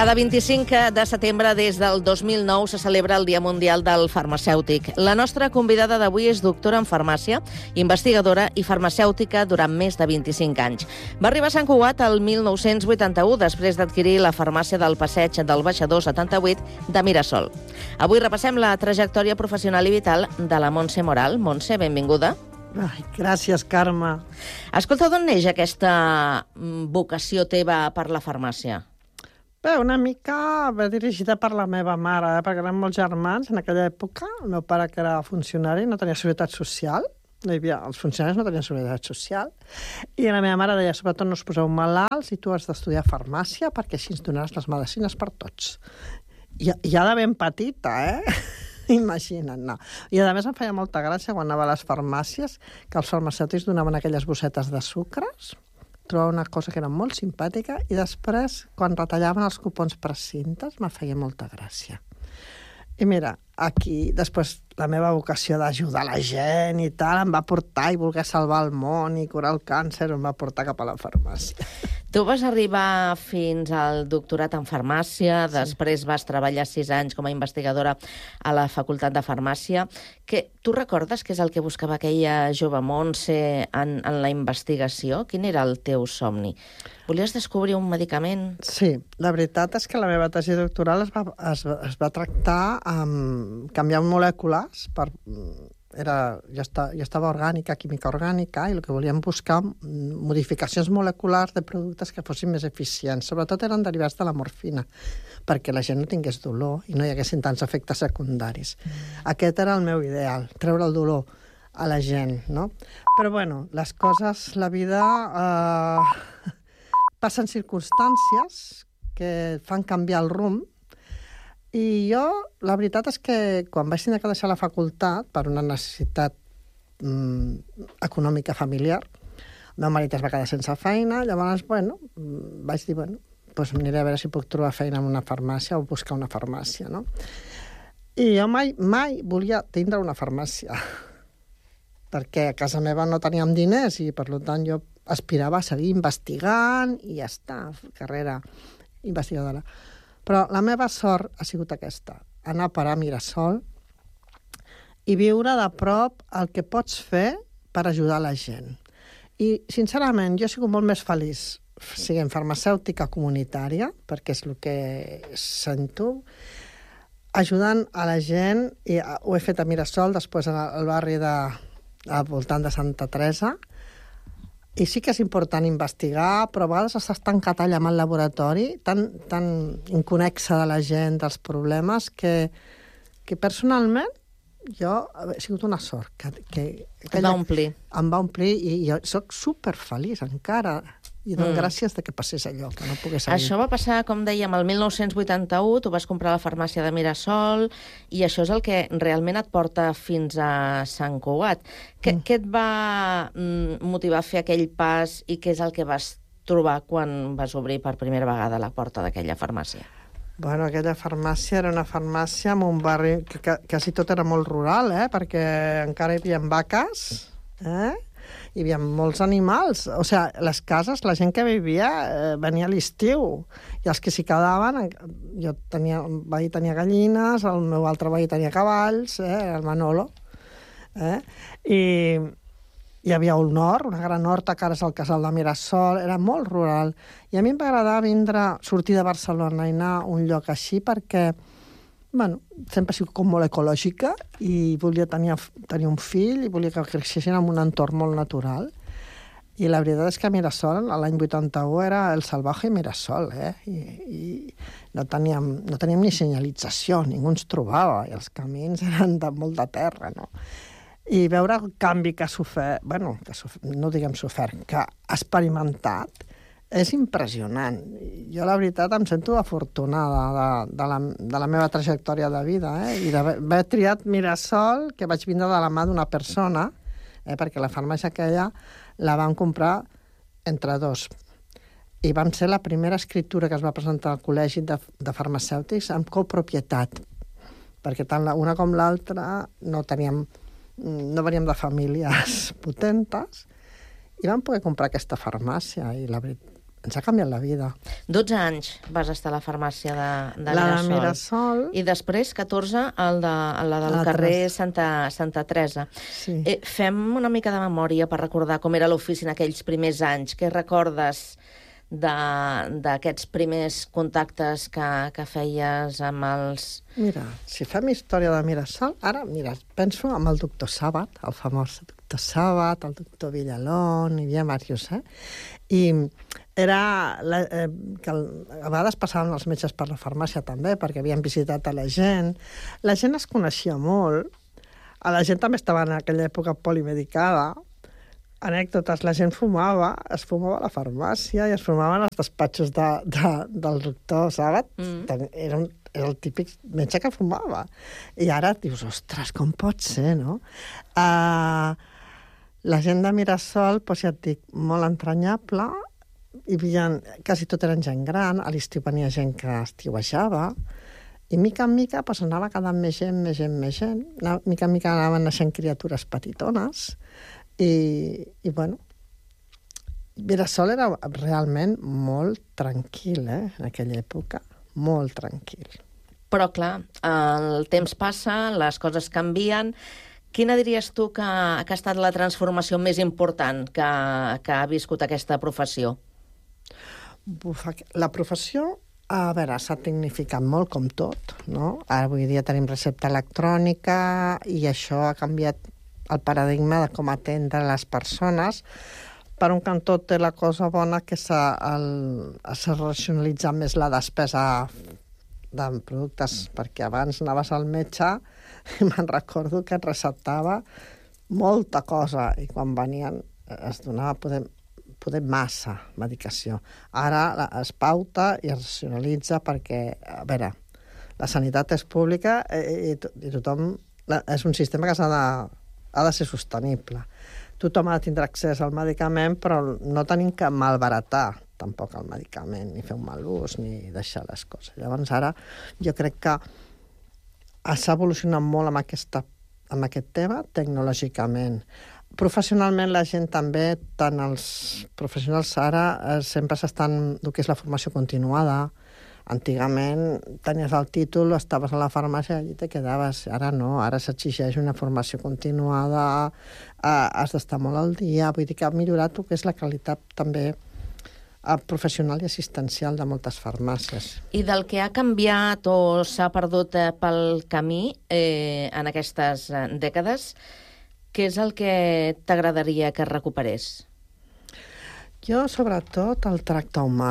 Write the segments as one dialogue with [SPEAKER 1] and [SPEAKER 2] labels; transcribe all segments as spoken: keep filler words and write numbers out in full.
[SPEAKER 1] Cada vint-i-cinc de setembre des del dos mil nou se celebra el Dia Mundial del Farmacèutic. La nostra convidada d'avui és doctora en farmàcia, investigadora i farmacèutica durant més de vint-i-cinc anys. Va arribar a Sant Cugat el mil nou-cents vuitanta-u després d'adquirir la farmàcia del Passeig del Baixador setanta-vuit de Mirasol. Avui repassem la trajectòria professional i vital de la Montse Moral. Montse, benvinguda.
[SPEAKER 2] Ai, gràcies, Carme.
[SPEAKER 1] Escolta, d'on neix aquesta vocació teva per la farmàcia?
[SPEAKER 2] Bé, una mica va dirigida per la meva mare, eh? perquè eren molts germans en aquella època. El meu pare, que era funcionari, no tenia seguretat social. No hi havia, els funcionaris no tenien seguretat social. I la meva mare deia, sobretot no us poseu malalts i tu has d'estudiar farmàcia perquè així ens donaràs les medicines per tots. I, ja de ben petita, eh? Imagina't, no. I a més em feia molta gràcia quan anava a les farmàcies que els farmacèutics donaven aquelles bossetes de sucres, trobava una cosa que era molt simpàtica, i després, quan retallaven els cupons per cintes, me feia molta gràcia. I mira, aquí, després, la meva vocació d'ajudar la gent i tal, em va portar i voler salvar el món i curar el càncer, em va portar cap a la farmàcia.
[SPEAKER 1] Tu vas arribar fins al doctorat en farmàcia, sí. Després vas treballar sis anys com a investigadora a la Facultat de Farmàcia. Que, tu recordes què és el que buscava aquella jove Montse en, en la investigació? Quin era el teu somni? Volies descobrir un medicament?
[SPEAKER 2] Sí, la veritat és que la meva tesi doctoral es va, es, es va tractar amb canviar molècules per... Era, ja, està, ja estava orgànica, química orgànica, i el que volíem buscar modificacions moleculars de productes que fossin més eficients. Sobretot eren derivats de la morfina, perquè la gent no tingués dolor i no hi haguessin tants efectes secundaris. Mm. Aquest era el meu ideal, treure el dolor a la gent, no? Però, bueno, les coses, la vida... Eh, passen circumstàncies que fan canviar el rumb. I jo, la veritat és que quan vaig tenir que deixar la facultat per una necessitat mm, econòmica familiar, el meu marit es va quedar sense feina, llavors, bueno, vaig dir, bueno, doncs aniré a veure si puc trobar feina en una farmàcia o buscar una farmàcia, no? I jo mai, mai volia tindre una farmàcia, perquè a casa meva no teníem diners i, per tant, jo aspirava a seguir investigant i ja està, carrera investigadora. Però la meva sort ha sigut aquesta, anar a parar a Mirasol i viure de prop el que pots fer per ajudar la gent. I, sincerament, jo he sigut molt més feliç siguent farmacèutica comunitària, perquè és el que sento, ajudant a la gent, i ho he fet a Mirasol, després al barri de, al voltant de Santa Teresa. I sí que és important investigar, però a vegades estàs tan catalla amb el laboratori, tan, tan inconexa de la gent, dels problemes, que, que personalment jo he sigut una sort. Que, que,
[SPEAKER 1] em va omplir.
[SPEAKER 2] Em va omplir i jo soc superfeliç encara. I dono mm. gràcies de que passés allò, que no pogués seguir.
[SPEAKER 1] Això va passar, com dèiem, el mil nou-cents vuitanta-u, tu vas comprar la farmàcia de Mirasol, i això és el que realment et porta fins a Sant Cugat. Què, mm. què et va mm, motivar a fer aquell pas i què és el que vas trobar quan vas obrir per primera vegada la porta d'aquella farmàcia?
[SPEAKER 2] Bueno, aquella farmàcia era una farmàcia en un barri que, que quasi tot era molt rural, eh? Perquè encara hi havia vaques, eh? Hi havia molts animals. O sigui, les cases, la gent que vivia eh, venia a l'estiu. I els que s'hi quedaven... Jo tenia, un veí tenia gallines, el meu altre veí tenia cavalls, eh, el Manolo. Eh? I hi havia un hort, una gran horta, que ara és el casal de Mirasol. Era molt rural. I a mi em va agradar vindre, sortir de Barcelona i anar a un lloc així perquè... Bueno, sempre he sigut com molt ecològica i volia tenir, tenir un fill i volia que creixessin en un entorn molt natural. I la veritat és que Mirasol, l'any vuitanta-u, era el salvaje Mirasol, eh? I, i no, teníem, no teníem ni senyalització, ningú ens trobava, i els camins eren de molt de terra, no? I veure el canvi que ha sofert, bueno, que sofert, no diguem sofert, que ha experimentat, és impressionant. Jo, la veritat, em sento afortunada de, de, la, de la meva trajectòria de vida, eh? I d'haver triat Mirasol, que vaig vindre de la mà d'una persona, eh? Perquè la farmàcia aquella la vam comprar entre dos. I vam ser la primera escriptura que es va presentar al Col·legi de, de Farmacèutics amb copropietat, perquè tant la una com l'altra no teníem, no veníem de famílies potentes, i vam poder comprar aquesta farmàcia, i la veritat ens ha canviat la vida.
[SPEAKER 1] dotze anys vas estar a la farmàcia de, de
[SPEAKER 2] la
[SPEAKER 1] Mirasol.
[SPEAKER 2] de Mirasol.
[SPEAKER 1] I després, catorze, el de, la del
[SPEAKER 2] La
[SPEAKER 1] carrer
[SPEAKER 2] Teresa.
[SPEAKER 1] Santa, Santa Teresa.
[SPEAKER 2] Sí.
[SPEAKER 1] Eh, fem una mica de memòria per recordar com era l'ofici en aquells primers anys. Què recordes d'aquests primers contactes que, que feies amb els...
[SPEAKER 2] Mira, si fem història de Mirasol, ara, mira, penso amb el doctor Sàbat, el famós doctor Sàbat, el doctor Villalón, hi havia diversos, eh? I era... La, eh, que el, a vegades passaven els metges per la farmàcia també, perquè havien visitat a la gent. La gent es coneixia molt. A la gent també estava en aquella època polimedicada. Anècdotes, la gent fumava, es fumava a la farmàcia i es fumaven als despatxos de, de, del doctor Sàbat. Mm. Era, un, era el típic metge que fumava. I ara dius, ostres, com pot ser, no? Uh, la gent de Mirasol, doncs ja et dic, molt entranyable. Hi havia, quasi tot eren gent gran, a l'estiu venia gent que estiuejava, i mica en mica doncs, anava quedant més gent, més gent, més gent. Mica en mica anaven naixent criatures petitones, i, i bueno, Mirasol era realment molt tranquil, eh, en aquella època, molt tranquil.
[SPEAKER 1] Però, clar, el temps passa, les coses canvien. Quina diries tu que, que ha estat la transformació més important que, que ha viscut aquesta professió?
[SPEAKER 2] Buf, la professió, a veure, s'ha tecnificat molt, com tot, no? Ara, avui dia tenim recepta electrònica i això ha canviat el paradigma de com atendre les persones. Per un cantó té la cosa bona que s'ha racionalitzat més la despesa de productes, perquè abans anaves al metge i me'n recordo que et receptava molta cosa i quan venien es donava poder, poder massa medicació. Ara es pauta i es racionalitza perquè, a veure, la sanitat és pública i, i tothom... És un sistema que s'ha de, ha de ser sostenible. Tothom ha de tindre accés al medicament, però no tenim que malbaratar tampoc el medicament, ni fer un mal ús, ni deixar les coses. Llavors ara jo crec que s'ha evolucionat molt amb, aquesta, amb aquest tema tecnològicament. Professionalment la gent també, tant els professionals ara, eh, sempre s'estan... el que és la formació continuada. Antigament tenies el títol, estaves a la farmàcia i te quedaves. Ara no, ara s'exigeix una formació continuada, eh, has d'estar molt al dia, vull dir que ha millorat el que és la qualitat també professional i assistencial de moltes farmàcies.
[SPEAKER 1] I del que ha canviat o s'ha perdut pel camí eh, en aquestes dècades, què és el que t'agradaria que recuperés?
[SPEAKER 2] Jo, sobretot, el tracte humà,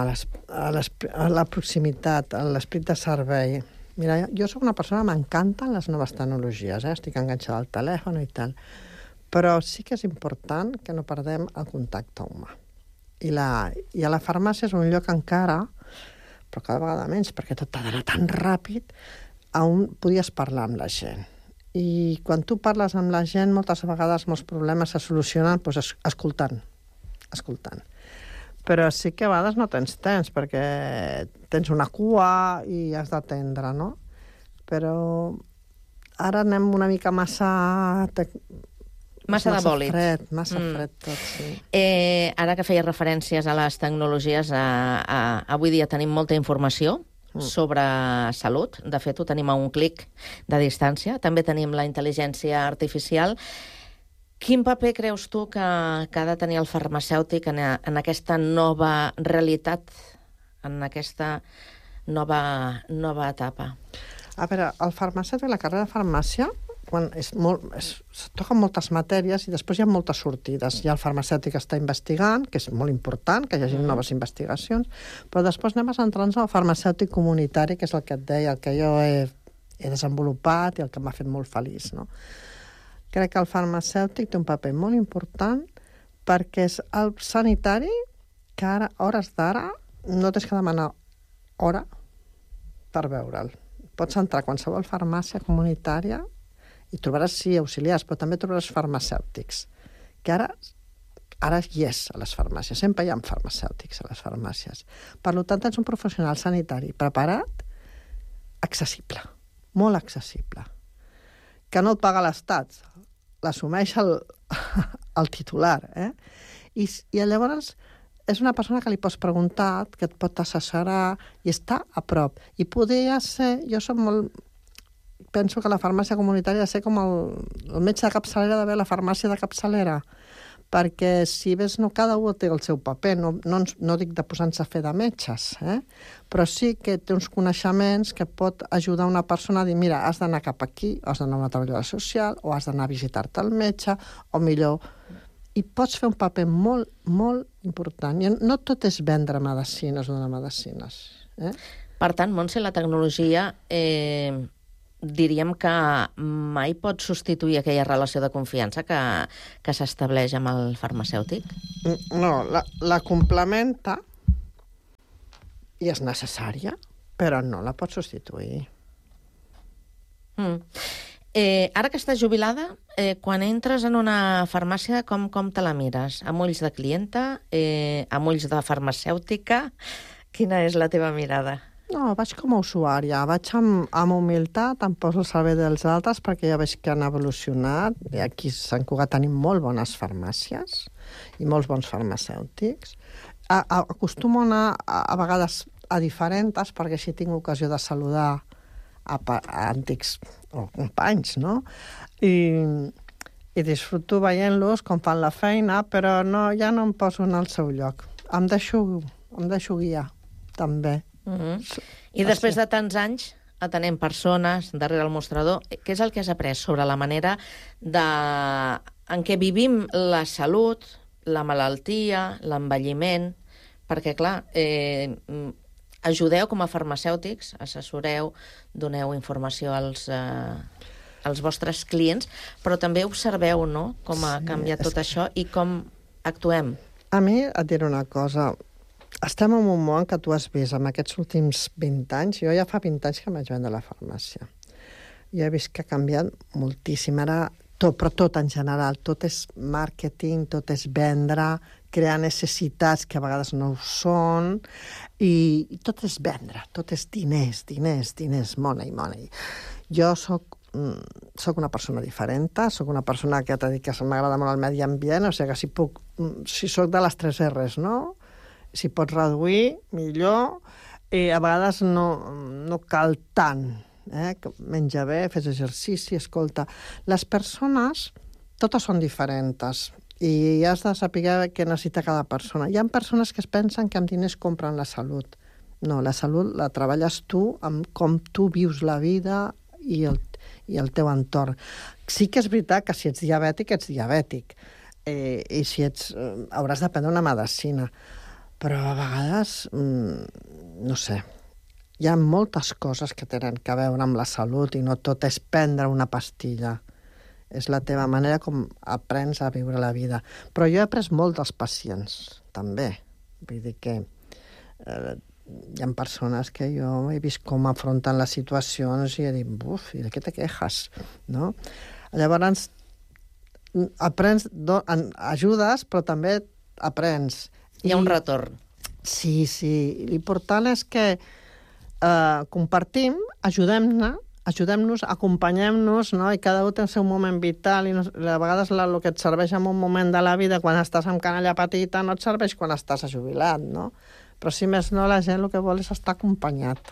[SPEAKER 2] la proximitat, l'esperit de servei. Mira, jo soc una persona que m'encanten les noves tecnologies, eh? Estic enganxada al telèfon i tal, però sí que és important que no perdem el contacte humà. I, la, I a la farmàcia és un lloc encara, però cada vegada menys, perquè tot ha d'anar tan ràpid, on podies parlar amb la gent. I quan tu parles amb la gent, moltes vegades molts problemes se solucionen doncs, escoltant, escoltant. Però sí que a vegades no tens temps, perquè tens una cua i has d'atendre, no? Però ara anem una mica massa...
[SPEAKER 1] Massa, massa de bòlit.
[SPEAKER 2] Fred, massa mm. fred tot, sí.
[SPEAKER 1] Eh, ara que feies referències a les tecnologies, a, a, avui dia tenim molta informació mm. sobre salut. De fet, ho tenim a un clic de distància. També tenim la intel·ligència artificial. Quin paper creus tu que, que ha de tenir el farmacèutic en, en aquesta nova realitat, en aquesta nova, nova etapa?
[SPEAKER 2] A veure, el farmacèutic, la carrera de farmàcia, quan és molt, es, es toquen moltes matèries i després hi ha moltes sortides. Hi ha el farmacèutic que està investigant, que és molt important, que hi hagi mm. noves investigacions, però després anem a centrar-nos al farmacèutic comunitari, que és el que et deia, el que jo he, he desenvolupat i el que m'ha fet molt feliç, no? Crec que el farmacèutic té un paper molt important perquè és el sanitari que ara, hores d'ara, no tens que demanar hora per veure'l. Pots entrar a qualsevol farmàcia comunitària i trobaràs, sí, auxiliars, però també trobaràs farmacèutics, que ara, ara hi és a les farmàcies. Sempre hi ha farmacèutics a les farmàcies. Per tant, tens un professional sanitari preparat, accessible, molt accessible, que no et paga l'Estat, l'assumeix el, el titular. Eh? I, I llavors és una persona que li pots preguntar, que et pot assessorar i està a prop. I podria ser... Jo soc molt... Penso que la farmàcia comunitària ha de ser com el, el metge de capçalera d'haver la farmàcia de capçalera, perquè si ves, no, cada un té el seu paper, no, no, no dic de posar-nos a fer de metges, eh? Però sí que té uns coneixements que pot ajudar una persona a dir, mira, has d'anar cap aquí, o has d'anar a una treballadora social, o has d'anar a visitar-te al metge, o millor... I pots fer un paper molt, molt important. I no tot és vendre medicines o donar medicines. Eh?
[SPEAKER 1] Per tant, Montse, la tecnologia eh, diríem que mai pot substituir aquella relació de confiança que, que s'estableix amb el farmacèutic?
[SPEAKER 2] No, la, la complementa i és necessària, però no la pot substituir.
[SPEAKER 1] Mm. Eh, ara que estàs jubilada, eh, quan entres en una farmàcia, com, com te la mires? Amb ulls de clienta? Eh, amb ulls de farmacèutica? Quina és la teva mirada?
[SPEAKER 2] No, vaig com a usuària, vaig amb, amb humilitat, em poso al servei dels altres perquè ja veig que han evolucionat. I aquí a Sant Cugat tenim molt bones farmàcies i molts bons farmacèutics. A, a, acostumo a anar a, a vegades a diferents perquè així tinc ocasió de saludar a, a antics o companys, no? I, i disfruto veient-los com fan la feina, però no, ja no em poso en el seu lloc. Em deixo, em deixo guiar, també.
[SPEAKER 1] Mm-hmm. I després de tants anys atenent persones darrere el mostrador, què és el que has après sobre la manera de... en què vivim la salut, la malaltia, l'envelliment? Perquè, clar, eh, ajudeu com a farmacèutics, assessoreu, doneu informació als, eh, als vostres clients, però també observeu, no?, com ha sí, canviat tot que... això i com actuem.
[SPEAKER 2] A mi, et diré una cosa, estem en un món que tu has vist en aquests últims vint anys, jo ja fa vint anys que vaig vendre a la farmàcia. Jo he vist que ha canviat moltíssim, ara tot, però tot en general, tot és màrqueting, tot és vendre, crear necessitats que a vegades no ho són, i tot és vendre, tot és diners, diners, diners, money, money. Jo soc, soc una persona diferent, soc una persona que t'ha dit que m'agrada molt el medi ambient, o sigui que si puc, si soc de les tres R's, no? Si pots reduir, millor, i a vegades no, no cal tant, eh? Menja bé, fes exercici, escolta. Les persones, totes són diferents, i has de saber què necessita cada persona. Hi ha persones que es pensen que amb diners compren la salut. No, la salut la treballes tu amb com tu vius la vida i el, i el teu entorn. Sí que és veritat que si ets diabètic, ets diabètic. Eh, I si ets... Eh, hauràs de prendre una medicina. Però a vegades, mm, no sé, hi ha moltes coses que tenen a veure amb la salut i no tot és prendre una pastilla. És la teva manera com aprens a viure la vida. Però jo he après molt dels pacients, també. Vull dir que eh, hi ha persones que jo he vist com afronten les situacions i he dit, buf, i de què te quejas? No? Llavors, aprens, do, ajudes, però també aprens.
[SPEAKER 1] Hi ha un retorn.
[SPEAKER 2] Sí, sí. L'important és que eh, compartim, ajudem-ne, ajudem-nos, acompanyem-nos, no? I cada un té el seu moment vital, i no, a vegades la, el que et serveix en un moment de la vida quan estàs amb canalla petita no et serveix quan estàs jubilat, no? Però si més no, la gent el que vol és estar acompanyat.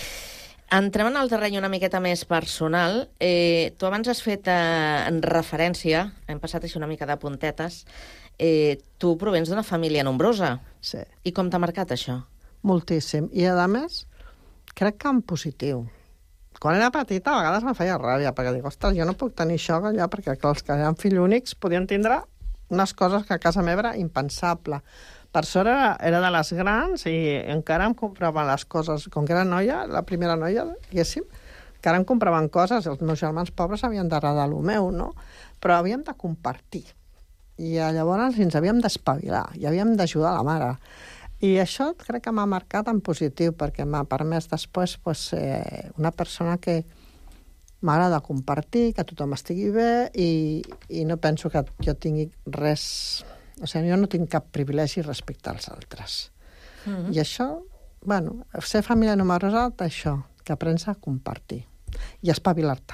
[SPEAKER 1] Entrem en el terreny una miqueta més personal. Eh, tu abans has fet eh, en referència, hem passat així una mica de puntetes, eh, tu provens d'una família nombrosa.
[SPEAKER 2] Sí.
[SPEAKER 1] I com t'ha marcat això?
[SPEAKER 2] Moltíssim. I, a més, crec que en positiu. Quan era petita, a vegades me feia ràbia, perquè dic, ostres, jo no puc tenir això allà, perquè clar, els que eren fill únics podien tindre unes coses que a casa meva era impensable. Per sort era, era de les grans i encara em compraven les coses. Com que era noia, la primera noia, diguéssim, encara em compraven coses. Els meus germans pobres havien d'agradar el meu, no? Però havíem de compartir. I llavors ens havíem d'espavilar i havíem d'ajudar la mare. I això crec que m'ha marcat en positiu, perquè m'ha permès després pues, ser una persona que m'agrada compartir, que tothom estigui bé i, i no penso que jo tingui res... O sigui, jo no tinc cap privilegi respecte als altres. Mm-hmm. I això, bueno, ser família numerosa, això, que aprens a compartir i a espavilar-te.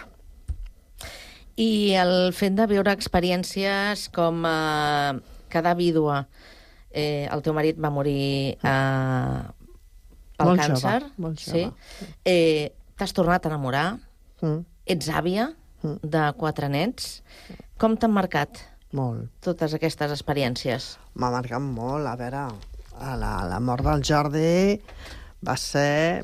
[SPEAKER 1] I el fet de viure experiències com eh, cada vídua, eh, el teu marit va morir eh, pel
[SPEAKER 2] Molt
[SPEAKER 1] càncer.
[SPEAKER 2] jove, molt
[SPEAKER 1] Sí.
[SPEAKER 2] jove.
[SPEAKER 1] Eh, T'has tornat a enamorar,
[SPEAKER 2] Mm,
[SPEAKER 1] ets àvia
[SPEAKER 2] Mm.
[SPEAKER 1] de quatre nets. Com t'han marcat
[SPEAKER 2] molt.
[SPEAKER 1] totes aquestes experiències?
[SPEAKER 2] M'ha marcat molt. A veure, a la, la mort del Jordi va ser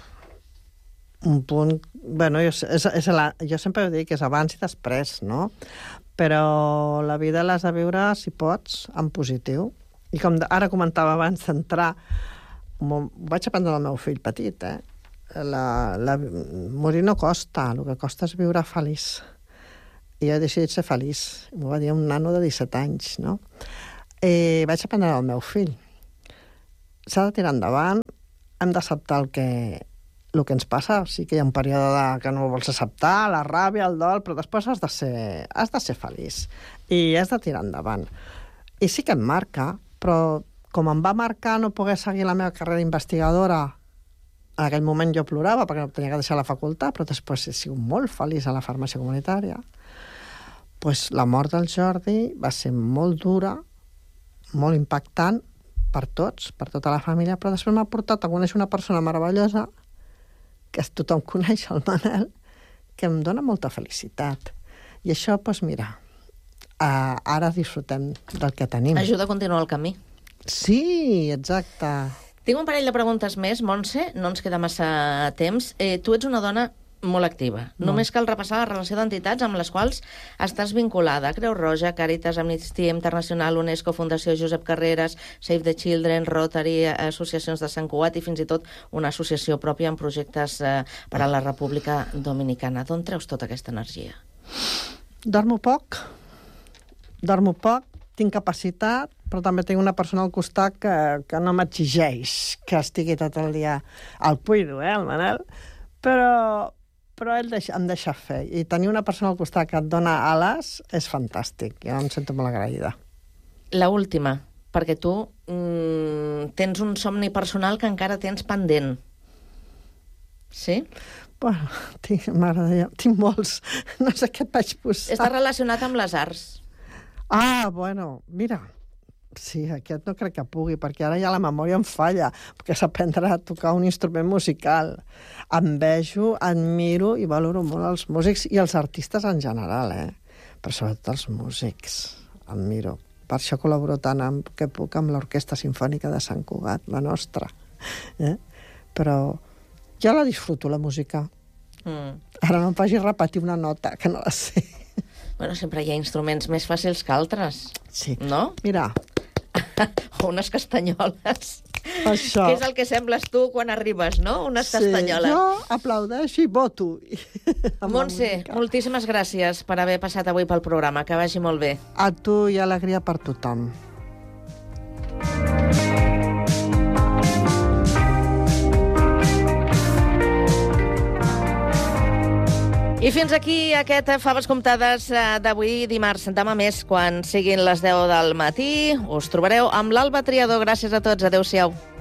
[SPEAKER 2] pff, un punt... Bueno, jo, és, és la, jo sempre dic que és abans i després, no? Però la vida l'has de viure, si pots, en positiu. I com de, ara comentava abans d'entrar, ho vaig aprendre del meu fill petit, eh? La, la, morir no costa, el que costa és viure feliç. I jo he decidit ser feliç. M'ho va dir un nano de disset anys, no? I vaig aprendre del meu fill. S'ha de tirar endavant, hem d'acceptar el que, el que ens passa. Sí que hi ha un període de, que no vols acceptar, la ràbia, el dol, però després has de ser, has de ser feliç. I has de tirar endavant. I sí que em marca, però com em va marcar no poder seguir la meva carrera investigadora, en aquell moment jo plorava perquè tenia que deixar la facultat, però després he sigut molt feliç a la farmàcia comunitària. Pues la mort del Jordi va ser molt dura, molt impactant per tots, per tota la família, però després m'ha portat a conèixer una persona meravellosa, que tothom coneix, el Manel, que em dona molta felicitat. I això, doncs mira, uh, ara disfrutem del que tenim.
[SPEAKER 1] Ajuda a continuar el camí.
[SPEAKER 2] Sí, exacte.
[SPEAKER 1] Tinc un parell de preguntes més, Montse, no ens queda massa temps. Eh, tu ets una dona molt activa.
[SPEAKER 2] Molt.
[SPEAKER 1] Només cal repassar la relació d'entitats amb les quals estàs vinculada. Creu Roja, Càritas, Amnistia Internacional, UNESCO, Fundació Josep Carreras, Save the Children, Rotary, associacions de Sant Cugat i fins i tot una associació pròpia en projectes eh, per a la República Dominicana. D'on treus tota aquesta energia?
[SPEAKER 2] Dormo poc, dormo poc, tinc capacitat, però també tinc una persona al costat que, que no m'exigeix que estigui tot el dia... El cuido, eh, el Manel? Però, però ell deixa, em deixa fer. I tenir una persona al costat que et dona ales és fantàstic. Jo em sento molt agraïda.
[SPEAKER 1] La última, perquè tu mm, tens un somni personal que encara tens pendent. Sí?
[SPEAKER 2] Bueno, tinc, m'agradaria... Tinc molts. No sé què et vaig posar.
[SPEAKER 1] Està relacionat amb les arts.
[SPEAKER 2] Ah, bueno, mira... Sí, aquest no crec que pugui, perquè ara ja la memòria em falla, perquè s'aprendrà a tocar un instrument musical. Em vejo, admiro i valoro molt els músics i els artistes en general, eh? Però sobretot els músics. Admiro. Per això col·laboro tant amb, que puc amb l'Orquestra Simfònica de Sant Cugat, la nostra. Eh? Però ja la disfruto, la música. Mm. Ara no em faci repetir una nota, que no la sé.
[SPEAKER 1] Bueno, sempre hi ha instruments més fàcils que altres.
[SPEAKER 2] Sí.
[SPEAKER 1] No?
[SPEAKER 2] Mira.
[SPEAKER 1] O unes castanyoles.
[SPEAKER 2] Això.
[SPEAKER 1] Que és el que sembles tu quan arribes, no? Unes
[SPEAKER 2] sí,
[SPEAKER 1] castanyoles.
[SPEAKER 2] Jo aplaudeixo i voto.
[SPEAKER 1] Montse, moltíssimes gràcies per haver passat avui pel programa. Que vagi molt bé.
[SPEAKER 2] A tu i alegria per tothom.
[SPEAKER 1] I fins aquí aquest Faves Comptades d'avui dimarts. Demà més, quan siguin les deu del matí, us trobareu amb l'Alba Triador. Gràcies a tots. Adéu-siau.